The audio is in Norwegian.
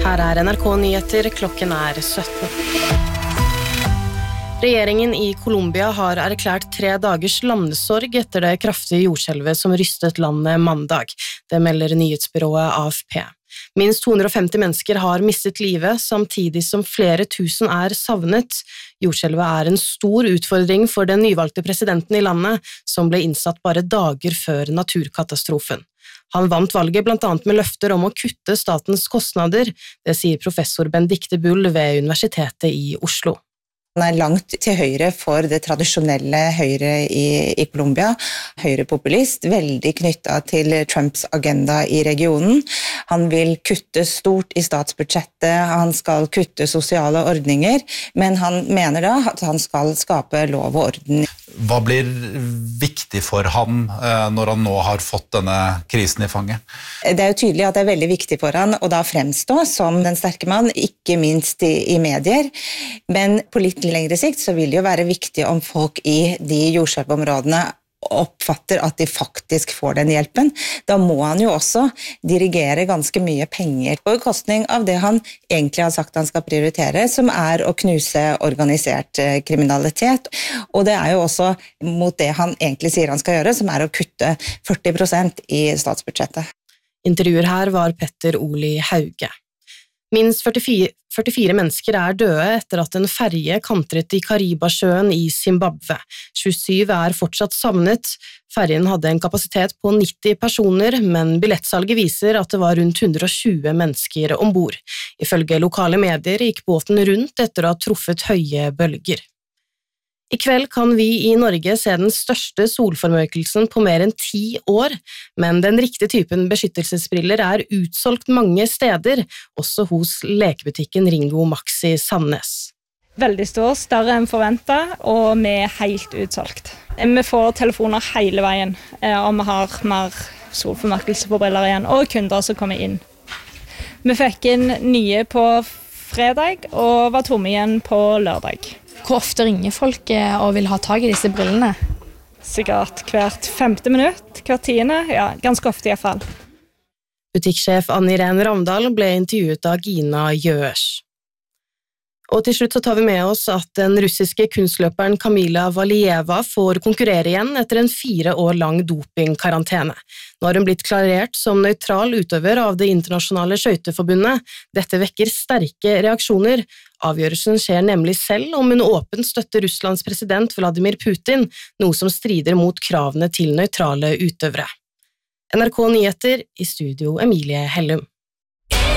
Her NRK Nyheter, klokken 17. Regjeringen I Colombia har erklært 3 dagers landesorg etter det kraftige jordskjelvet som rystet landet mandag. Det melder nyhetsbyrået AFP. Minst 250 mennesker har mistet livet, samtidig som flere tusen savnet. Jordskjelvet en stor utfordring for den nyvalgte presidenten I landet, som ble innsatt bare dager før naturkatastrofen. Han vant valget blant annet med løfter om å kutte statens kostnader, det sier professor Benedikte Bull ved Universitetet I Oslo. Han langt til høyre for det tradisjonelle høyre I Colombia. Høyrepopulist, veldig knyttet til Trumps agenda I regionen. Han vil kutte stort I statsbudsjettet, han skal kutte sosiale ordninger, men han mener da at han skal skape lov og orden. Hva blir viktig for ham når han nå har fått denne krisen I fanget? Det jo tydelig at det veldig viktig for han å da fremstå som den sterke mann, ikke minst I medier, men på litt lengre sikt så vil det jo være viktig om folk I de jordskjelvområdene oppfatter at de faktisk får den hjelpen. Da må han jo også dirigere ganske mye penger på bekostning av det han egentlig har sagt han skal prioritere, som å knuse organisert kriminalitet. Og det jo også mot det han egentlig sier han skal gjøre, som å kutte 40% I statsbudsjettet. Intervjuer her var Petter Oli Hauge. Minst 44 mennesker døde etter at en ferje kantret I Karibasjøen I Zimbabwe. 27 fortsatt savnet. Ferjen hadde en kapasitet på 90 personer, men billettsalget viser at det var rundt 120 mennesker ombord. Ifølge lokale medier gikk båten rundt etter å ha truffet høye bølger. I kveld kan vi I Norge se den største solformørkelsen på mer enn 10 år, men den riktige typen beskyttelsesbriller utsolgt mange steder, også hos lekebutikken Ringo Maxi Sandnes. Veldig stor, større enn forventet, og vi helt utsolgt. Vi får telefoner hele veien om vi har mer solformørkelse på briller igjen, og kunder som kommer inn. Vi fikk inn nye på fredag, og var tomme igjen på lørdag. Hvor ofte ringer folk og vil ha tag I disse brillene? Sikkert hvert 5. minutt, hvert 10. Ja, ganske ofte I hvert fall. Butikksjef Anne-Irene Ravndal ble intervjuet av Gina Gjøers. Og til slutt så tar vi med oss at den russiske kunstløperen Kamila Valieva får konkurrere igjen etter en 4 år lang dopingkarantene. Nå har hun blitt klarert som nøytral utøver av det internasjonale skøyteforbundet. Dette vekker sterke reaksjoner. Avgjørelsen skjer nemlig selv om hun åpent støtter Russlands president Vladimir Putin, noe som strider mot kravene til nøytrale utøvere. NRK Nyheter I studio Emilie Hellum.